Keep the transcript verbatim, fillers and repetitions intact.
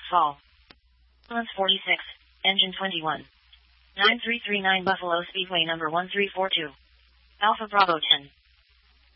Fall. Ambulance forty-six, Engine twenty-one. nine three three nine Buffalo Speedway number one three four two. Alpha Bravo ten.